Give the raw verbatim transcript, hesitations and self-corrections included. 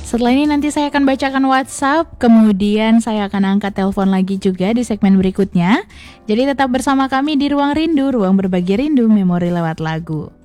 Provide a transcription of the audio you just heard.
Setelah ini nanti saya akan bacakan WhatsApp, kemudian saya akan angkat telepon lagi juga di segmen berikutnya. Jadi tetap bersama kami di Ruang Rindu, ruang berbagi rindu memori lewat lagu.